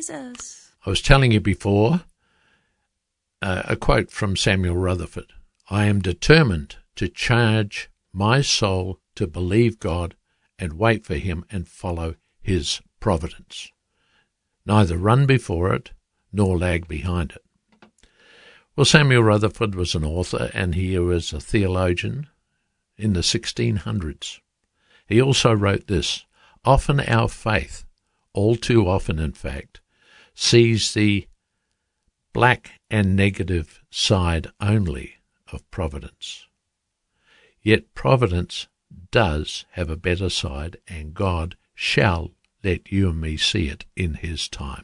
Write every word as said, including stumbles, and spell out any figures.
Jesus. I was telling you before, uh, a quote from Samuel Rutherford. I am determined to charge my soul to believe God and wait for him and follow his providence. Neither run before it nor lag behind it. Well, Samuel Rutherford was an author and he was a theologian in the sixteen hundreds. He also wrote this: often our faith, all too often in fact, sees the black and negative side only of providence. Yet providence does have a better side, and God shall let you and me see it in his time.